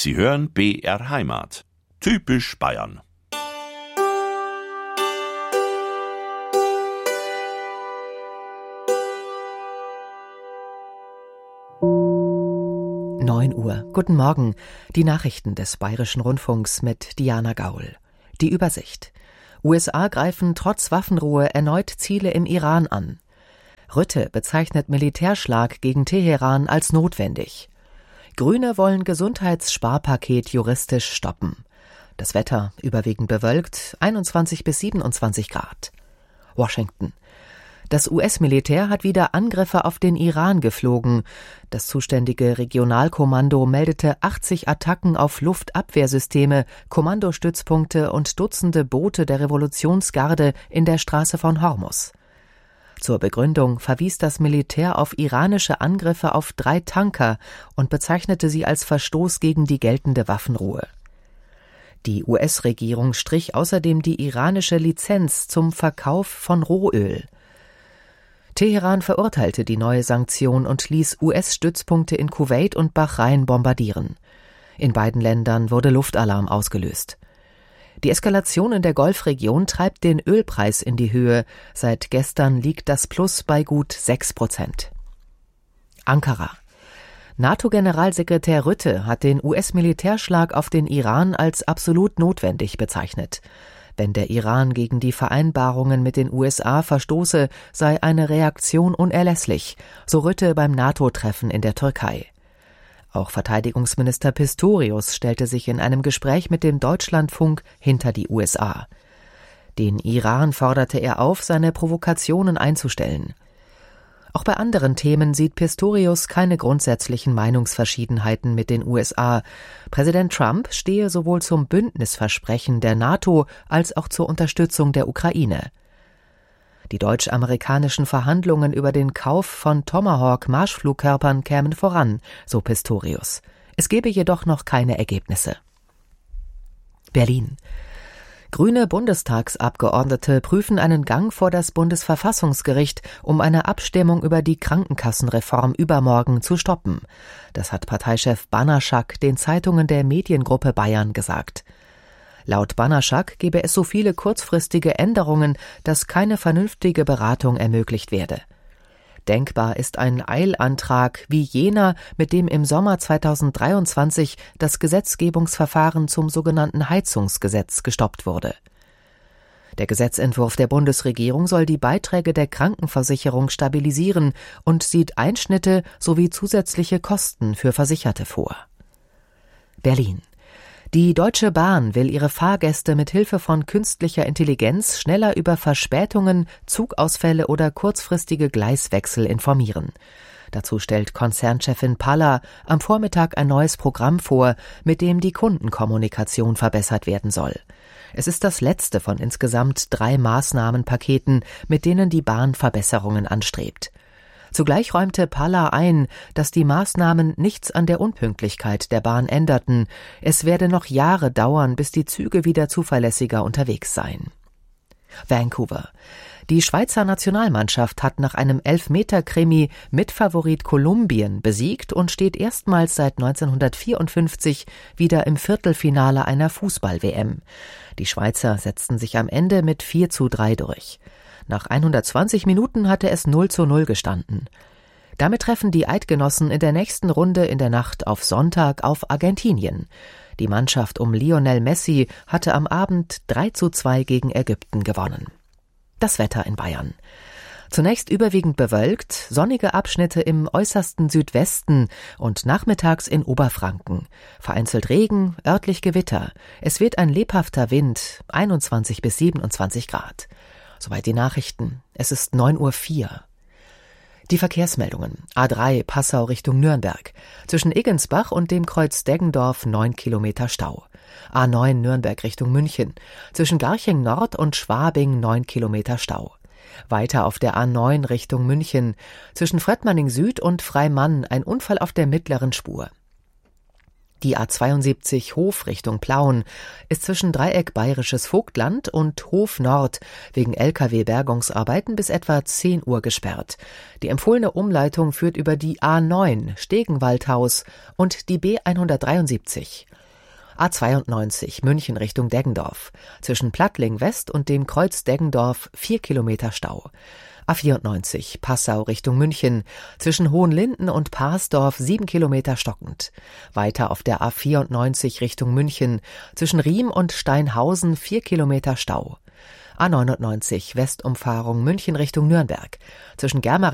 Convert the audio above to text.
Sie hören BR Heimat. Typisch Bayern. Uhr. Guten Morgen. Die Nachrichten des Bayerischen Rundfunks mit Diana Gaul. Die Übersicht. USA greifen trotz Waffenruhe erneut Ziele im Iran an. Rutte bezeichnet Militärschlag gegen Teheran als notwendig. Grüne wollen Gesundheitssparpaket juristisch stoppen. Das Wetter überwiegend bewölkt, 21 bis 27 Grad. Washington. Das US-Militär hat wieder Angriffe auf den Iran geflogen. Das zuständige Regionalkommando meldete 80 Attacken auf Luftabwehrsysteme, Kommandostützpunkte und Dutzende Boote der Revolutionsgarde in der Straße von Hormuz. Zur Begründung verwies das Militär auf iranische Angriffe auf 3 Tanker und bezeichnete sie als Verstoß gegen die geltende Waffenruhe. Die US-Regierung strich außerdem die iranische Lizenz zum Verkauf von Rohöl. Teheran verurteilte die neue Sanktion und ließ US-Stützpunkte in Kuwait und Bahrain bombardieren. In beiden Ländern wurde Luftalarm ausgelöst. Die Eskalation in der Golfregion treibt den Ölpreis in die Höhe. Seit gestern liegt das Plus bei gut 6%. Ankara. NATO-Generalsekretär Rutte hat den US-Militärschlag auf den Iran als absolut notwendig bezeichnet. Wenn der Iran gegen die Vereinbarungen mit den USA verstoße, sei eine Reaktion unerlässlich, so Rutte beim NATO-Treffen in der Türkei. Auch Verteidigungsminister Pistorius stellte sich in einem Gespräch mit dem Deutschlandfunk hinter die USA. Den Iran forderte er auf, seine Provokationen einzustellen. Auch bei anderen Themen sieht Pistorius keine grundsätzlichen Meinungsverschiedenheiten mit den USA. Präsident Trump stehe sowohl zum Bündnisversprechen der NATO als auch zur Unterstützung der Ukraine. Die deutsch-amerikanischen Verhandlungen über den Kauf von Tomahawk-Marschflugkörpern kämen voran, so Pistorius. Es gebe jedoch noch keine Ergebnisse. Berlin. Grüne Bundestagsabgeordnete prüfen einen Gang vor das Bundesverfassungsgericht, um eine Abstimmung über die Krankenkassenreform übermorgen zu stoppen. Das hat Parteichef Banaschak den Zeitungen der Mediengruppe Bayern gesagt. Laut Banaschak gebe es so viele kurzfristige Änderungen, dass keine vernünftige Beratung ermöglicht werde. Denkbar ist ein Eilantrag wie jener, mit dem im Sommer 2023 das Gesetzgebungsverfahren zum sogenannten Heizungsgesetz gestoppt wurde. Der Gesetzentwurf der Bundesregierung soll die Beiträge der Krankenversicherung stabilisieren und sieht Einschnitte sowie zusätzliche Kosten für Versicherte vor. Berlin. Die Deutsche Bahn will ihre Fahrgäste mit Hilfe von künstlicher Intelligenz schneller über Verspätungen, Zugausfälle oder kurzfristige Gleiswechsel informieren. Dazu stellt Konzernchefin Palla am Vormittag ein neues Programm vor, mit dem die Kundenkommunikation verbessert werden soll. Es ist das letzte von insgesamt 3 Maßnahmenpaketen, mit denen die Bahn Verbesserungen anstrebt. Zugleich räumte Palla ein, dass die Maßnahmen nichts an der Unpünktlichkeit der Bahn änderten. Es werde noch Jahre dauern, bis die Züge wieder zuverlässiger unterwegs seien. Vancouver. Die Schweizer Nationalmannschaft hat nach einem Elfmeter-Krimi Mitfavorit Kolumbien besiegt und steht erstmals seit 1954 wieder im Viertelfinale einer Fußball-WM. Die Schweizer setzten sich am Ende mit 4:3 durch. Nach 120 Minuten hatte es 0:0 gestanden. Damit treffen die Eidgenossen in der nächsten Runde in der Nacht auf Sonntag auf Argentinien. Die Mannschaft um Lionel Messi hatte am Abend 3:2 gegen Ägypten gewonnen. Das Wetter in Bayern. Zunächst überwiegend bewölkt, sonnige Abschnitte im äußersten Südwesten und nachmittags in Oberfranken. Vereinzelt Regen, örtlich Gewitter. Es weht ein lebhafter Wind, 21 bis 27 Grad. Soweit die Nachrichten. Es ist 9:04 Uhr. Die Verkehrsmeldungen. A3 Passau Richtung Nürnberg. Zwischen Iggensbach und dem Kreuz Deggendorf 9 Kilometer Stau. A9 Nürnberg Richtung München. Zwischen Garching Nord und Schwabing 9 Kilometer Stau. Weiter auf der A9 Richtung München. Zwischen Fröttmanning Süd und Freimann ein Unfall auf der mittleren Spur. Die A72 Hof Richtung Plauen ist zwischen Dreieck Bayerisches Vogtland und Hof Nord wegen Lkw-Bergungsarbeiten bis etwa 10 Uhr gesperrt. Die empfohlene Umleitung führt über die A9 Stegenwaldhaus und die B173. A92 München Richtung Deggendorf. Zwischen Plattling West und dem Kreuz Deggendorf 4 Kilometer Stau. A94 Passau Richtung München. Zwischen Hohenlinden und Parsdorf 7 Kilometer stockend. Weiter auf der A94 Richtung München. Zwischen Riem und Steinhausen 4 Kilometer Stau. A99 Westumfahrung München Richtung Nürnberg. Zwischen Germering